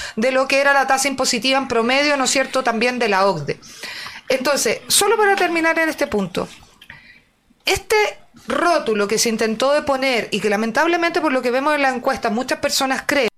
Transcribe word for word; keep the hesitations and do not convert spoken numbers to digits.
de lo que era la tasa impositiva en promedio, ¿no es cierto?, también de la O C D E. Entonces, solo para terminar en este punto, este rótulo que se intentó de poner y que lamentablemente por lo que vemos en la encuesta muchas personas creen